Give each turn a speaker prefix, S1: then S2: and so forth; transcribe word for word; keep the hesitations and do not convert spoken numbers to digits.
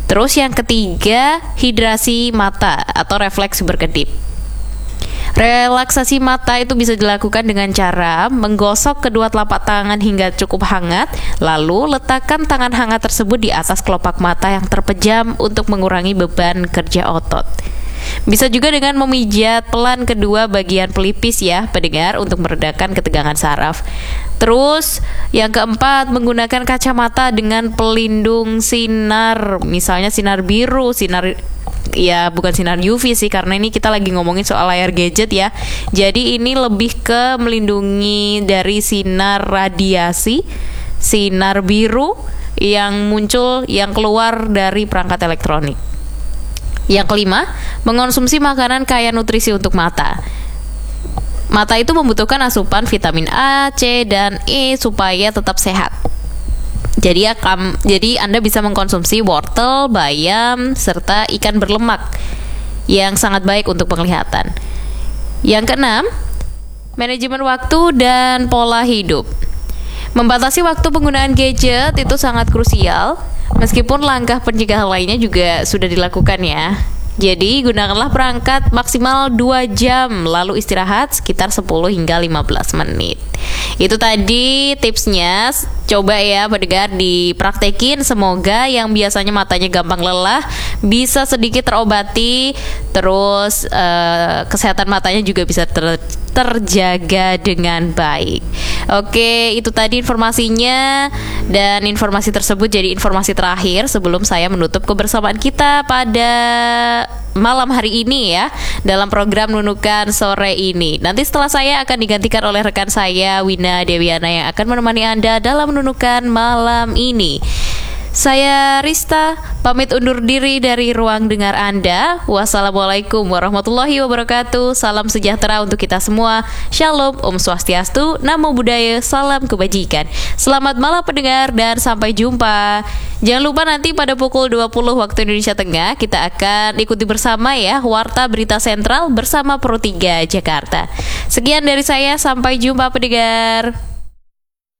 S1: Terus yang ketiga, hidrasi mata atau refleks berkedip. Relaksasi mata itu bisa dilakukan dengan cara menggosok kedua telapak tangan hingga cukup hangat, lalu letakkan tangan hangat tersebut di atas kelopak mata yang terpejam untuk mengurangi beban kerja otot. Bisa juga dengan memijat pelan kedua bagian pelipis ya pendengar untuk meredakan ketegangan saraf. Terus yang keempat, menggunakan kacamata dengan pelindung sinar, misalnya sinar biru, sinar ya bukan sinar U V sih, karena ini kita lagi ngomongin soal layar gadget ya. Jadi ini lebih ke melindungi dari sinar radiasi, sinar biru yang muncul, yang keluar dari perangkat elektronik. Yang kelima, mengonsumsi makanan kaya nutrisi untuk mata. Mata itu membutuhkan asupan vitamin A, C, dan E supaya tetap sehat. Jadi, akam, jadi Anda bisa mengkonsumsi wortel, bayam, serta ikan berlemak yang sangat baik untuk penglihatan. Yang keenam, manajemen waktu dan pola hidup. Membatasi waktu penggunaan gadget itu sangat krusial, meskipun langkah pencegahan lainnya juga sudah dilakukan ya. Jadi gunakanlah perangkat maksimal dua jam, lalu istirahat sekitar sepuluh hingga lima belas menit. Itu tadi tipsnya, coba ya pendengar dipraktekin, semoga yang biasanya matanya gampang lelah bisa sedikit terobati, terus uh, kesehatan matanya juga bisa ter- terjaga dengan baik. Oke, itu tadi informasinya, dan informasi tersebut jadi informasi terakhir sebelum saya menutup kebersamaan kita pada malam hari ini ya, dalam program Nunukan sore ini. Nanti setelah saya akan digantikan oleh rekan saya Wina Dewiana yang akan menemani Anda dalam Nunukan malam ini. Saya Rista, pamit undur diri dari ruang dengar Anda. Wassalamualaikum warahmatullahi wabarakatuh. Salam sejahtera untuk kita semua. Shalom, Om Swastiastu, Namo Buddhaya, salam kebajikan. Selamat malam pendengar dan sampai jumpa. Jangan lupa nanti pada pukul dua puluh waktu Indonesia Tengah kita akan ikuti bersama ya Warta Berita Sentral bersama Pro tiga Jakarta. Sekian dari saya, sampai jumpa pendengar.